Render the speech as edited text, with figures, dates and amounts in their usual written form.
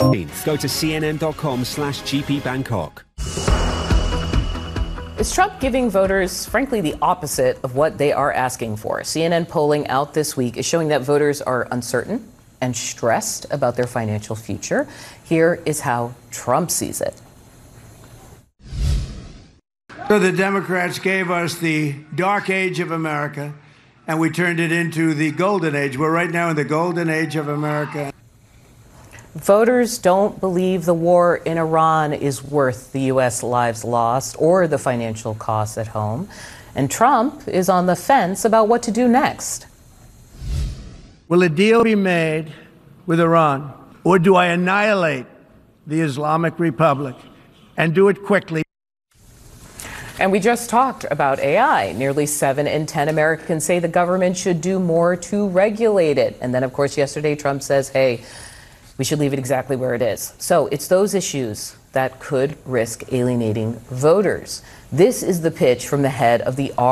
Go to cnn.com/GP Bangkok. Is Trump giving voters, frankly, the opposite of what they are asking for? CNN polling out this week is showing that voters are uncertain and stressed about their financial future. Here is how Trump sees it. So the Democrats gave us the dark age of America, and we turned it into the golden age. We're right now in the golden age of America. Voters don't believe the war in Iran is worth the U.S. lives lost or the financial costs at home. And Trump is on the fence about what to do next. Will a deal be made with Iran, or do I annihilate the Islamic Republic and do it quickly? And we just talked about AI. Nearly 7 in 10 Americans say the government should do more to regulate it. And then, of course, yesterday Trump says, hey, we should leave it exactly where it is. So it's those issues that could risk alienating voters. This is the pitch from the head of the